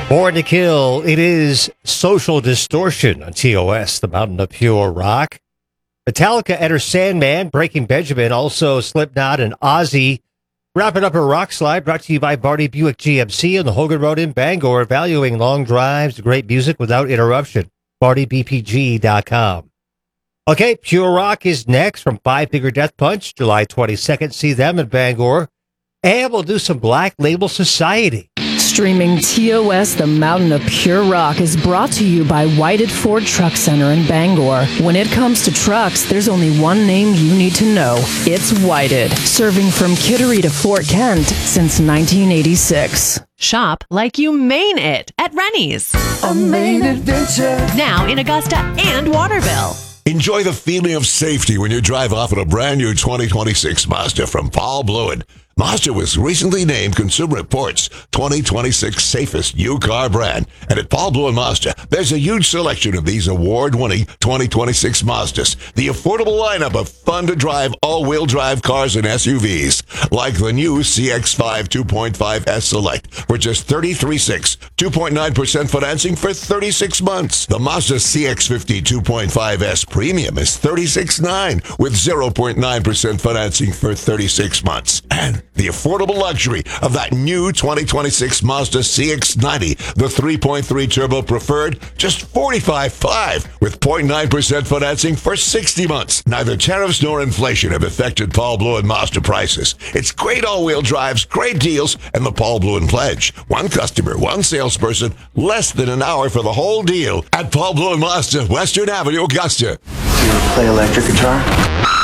Born to Kill, it is Social Distortion on TOS, the Mountain of Pure Rock. Metallica enters Sandman, Breaking Benjamin, also Slipknot and Ozzy. Wrapping up a rock slide brought to you by Barney Buick GMC on the Hogan Road in Bangor, valuing long drives to great music without interruption. BarneyBPG.com. Okay, Pure Rock is next from Five Finger Death Punch, July 22nd. See them in Bangor. And we'll do some Black Label Society. Streaming TOS, the Mountain of Pure Rock, is brought to you by Whited Ford Truck Center in Bangor. When it comes to trucks, there's only one name you need to know. It's Whited, serving from Kittery to Fort Kent since 1986. Shop like you mean it at Rennie's. A main adventure. Now in Augusta and Waterville. Enjoy the feeling of safety when you drive off in a brand new 2026 Mazda from Paul Blewett. Mazda was recently named Consumer Reports 2026 Safest New Car Brand. And at Paul Blewett Mazda, there's a huge selection of these award-winning 2026 Mazdas. The affordable lineup of fun-to-drive all-wheel drive cars and SUVs, like the new CX-5 2.5S Select for just $33,600, 2.9% financing for 36 months. The Mazda CX-50 2.5S Premium is $36,900 with 0.9% financing for 36 months. And the affordable luxury of that new 2026 Mazda CX-90, the 3.3 Turbo Preferred, just $45,500 with 0.9% financing for 60 months. Neither tariffs nor inflation have affected Paul Blewett Mazda prices. It's great all-wheel drives, great deals, and the Paul Blewett Pledge. One customer, one salesperson, less than an hour for the whole deal at Paul Blewett Mazda, Western Avenue, Augusta. Do you ever play electric guitar?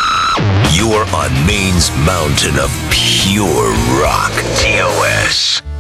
You are on Maine's mountain of pure rock. TOS.